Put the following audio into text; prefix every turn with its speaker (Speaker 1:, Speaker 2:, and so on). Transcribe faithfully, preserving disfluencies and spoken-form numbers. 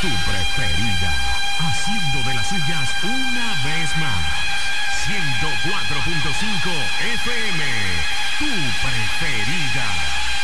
Speaker 1: Tu preferida, haciendo de las suyas una vez más. ciento cuatro punto cinco F M, tu preferida.